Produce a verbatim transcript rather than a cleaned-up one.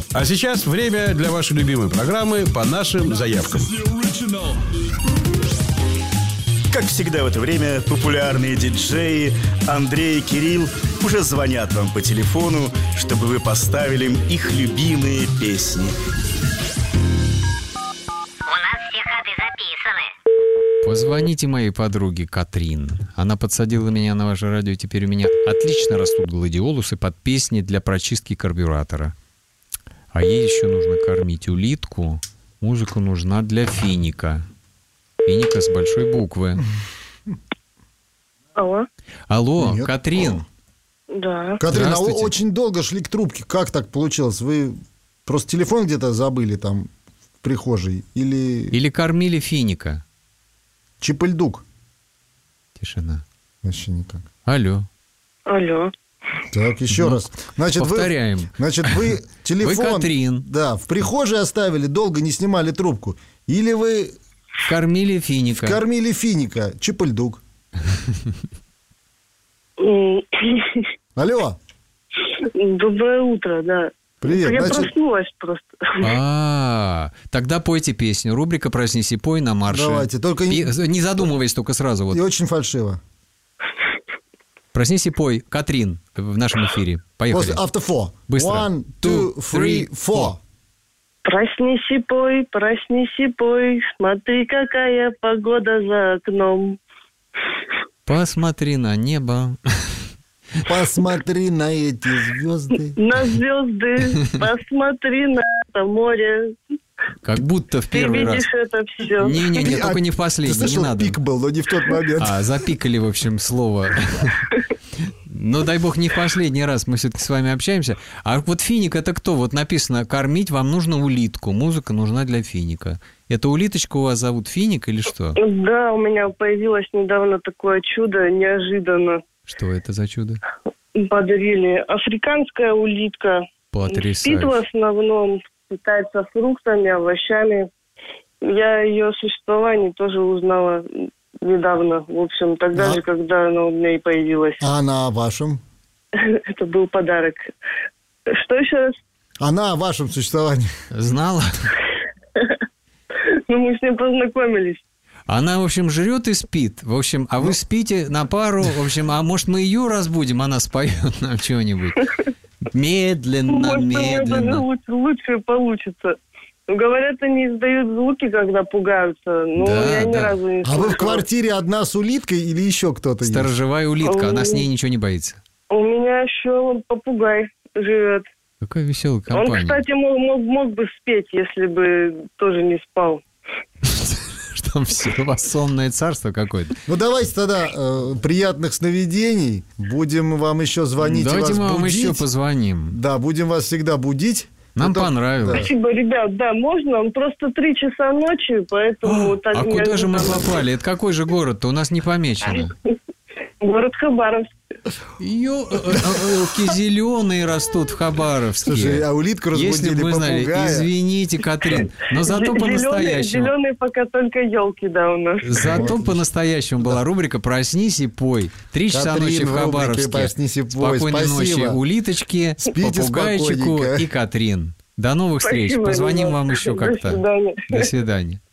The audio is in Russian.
А сейчас время для вашей любимой программы «По нашим заявкам». Как всегда в это время популярные диджеи Андрей и Кирилл уже звонят вам по телефону, чтобы вы поставили им их любимые песни. У нас все ходы записаны. Позвоните моей подруге Катрин. Она подсадила меня на ваше радио, теперь у меня отлично растут гладиолусы под песни для прочистки карбюратора. А ей еще нужно кормить улитку. Музыка нужна для финика. Финика с большой буквы. Алло. Алло, Нет. Катрин. Да. Катрин, а вы Здравствуйте. очень долго шли к трубке. Как так получилось? Вы просто телефон где-то забыли там в прихожей? Или, Или кормили финика? чипыльдук? Тишина. Вообще никак. Алло. Алло. Так, еще Ну, раз. Значит, повторяем. Вы, значит, вы телефон... Вы Катрин. Да, в прихожей оставили, долго не снимали трубку. Или вы Кормили финика. кормили финика, чипыльдук. М, Алло, Доброе утро, да. привет. Я Значит, проснулась просто. А, тогда пойте песню. Рубрика «Проснись и пой» на марше. давайте, только не, Пи- Не задумываясь только сразу. Вот. и очень фальшиво. «Проснись и пой». Катрин в нашем эфире. Поехали. После автофо. Быстро. One, two, three, four. Проснись и пой, проснись и пой, смотри, какая погода за окном. Посмотри на небо. Посмотри на эти звезды. На звезды, посмотри на это море. Как будто в Ты первый раз. видишь это все. Не-не-не, А, только не в Ты последний, не слышал, надо. пик был, но не в тот момент. А, запикали, в общем, слово. Ну, дай бог, не в последний раз мы все-таки с вами общаемся. А вот финик — это кто? Вот написано, кормить вам нужно улитку. Музыка нужна для финика. Это улиточка у вас зовут Финик или что? Да, у меня появилось недавно такое чудо, неожиданно. Что это за чудо? Подарили. Африканская улитка. Спит в Потрясающе. основном, питается фруктами, овощами. Я ее существование тоже узнала недавно. В общем, тогда Да. же, когда она у меня и появилась. А она о вашем? Это был подарок. Что еще раз? Она о вашем существовании. Знала? Ну, мы с ним познакомились. Она, в общем, жрет и спит. В общем, а вы спите на пару. В общем, а может, мы ее разбудим, она споет нам чего-нибудь. Медленно, Может, у меня даже медленно. лучше, лучше получится. Говорят, они издают звуки, когда пугаются. Но Да, я ни да. разу не А вы в слышала. квартире одна с улиткой или еще кто-то есть? Сторожевая улитка, она с ней ничего не боится. У меня еще попугай живет. Какая веселая Он, компания. кстати, мог, мог, мог бы спеть, если бы тоже не спал. Что там все, у вас сонное царство какое-то. Ну, давайте тогда э, приятных сновидений. Будем вам еще звонить и Давайте вас мы вам будить. еще позвоним. Да, будем вас всегда будить. Нам Ну, то- понравилось. Спасибо, ребят. Да, можно? Он просто три часа ночи, поэтому... так А куда же мы неожиданно. попали? Это какой же город-то? У нас не помечено. Город Хабаровск. Ёлки зеленые растут в Хабаровске. Слушай, а улитку разбудили, Если бы мы знали, попугая. извините, Катрин, но зато Зеленые, по-настоящему. зеленые пока только елки, да, у нас. Зато по-настоящему была рубрика «Проснись и пой». Три часа Катрин ночи в в рубрике Хабаровске. «Проснись и пой». Спокойной Спасибо. ночи улиточки, Спите попугайчику спокойненько. и Катрин. До новых встреч. Спасибо, Позвоним ребят. вам еще До как-то. свидания. До свидания.